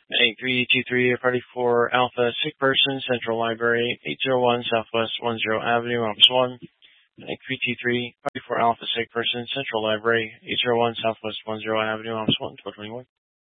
9323, party for Alpha, sick person, Central Library, 801 Southwest 10 Avenue, Office 1. 9323, party for Alpha, sick person, Central Library, 801 Southwest 10 Avenue, Office 1, 1221.